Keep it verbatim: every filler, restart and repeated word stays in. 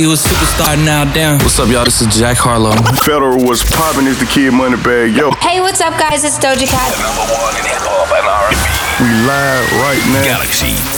He was superstar, now down. What's up, y'all? This is Jack Harlow. Federal was popping as the Kid Moneybag. Yo. Hey, what's up, guys? It's Doja Cat. The number one in hip hop and R and B. We live right now. Galaxy